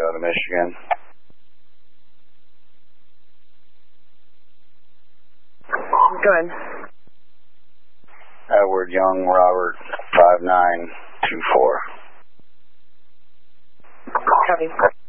out of Michigan. Go ahead. Edward Young Robert 5924. Copy.